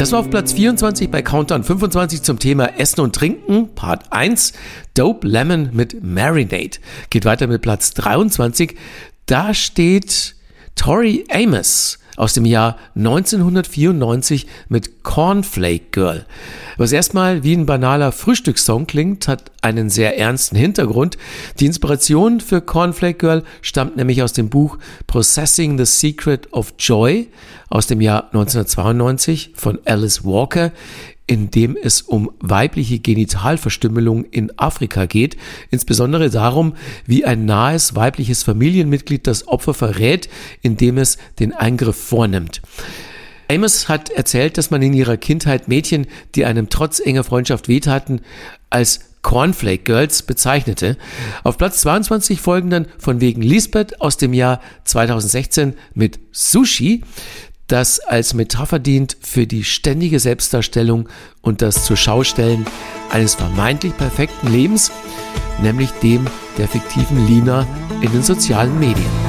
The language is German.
Das war auf Platz 24 bei Countdown 25 zum Thema Essen und Trinken, Part 1, Dope Lemon mit Marinade. Geht weiter mit Platz 23. Da steht Tori Amos aus dem Jahr 1994 mit Cornflake Girl. Was erstmal wie ein banaler Frühstückssong klingt, hat einen sehr ernsten Hintergrund. Die Inspiration für Cornflake Girl stammt nämlich aus dem Buch Processing the Secret of Joy aus dem Jahr 1992 von Alice Walker, in dem es um weibliche Genitalverstümmelung in Afrika geht, insbesondere darum, wie ein nahes weibliches Familienmitglied das Opfer verrät, indem es den Eingriff vornimmt. Amos hat erzählt, dass man in ihrer Kindheit Mädchen, die einem trotz enger Freundschaft wehtaten, als Cornflake Girls bezeichnete. Auf Platz 22 folgen dann von wegen Lisbeth aus dem Jahr 2016 mit Sushi, das als Metapher dient für die ständige Selbstdarstellung und das Zurschaustellen eines vermeintlich perfekten Lebens, nämlich dem der fiktiven Lina in den sozialen Medien.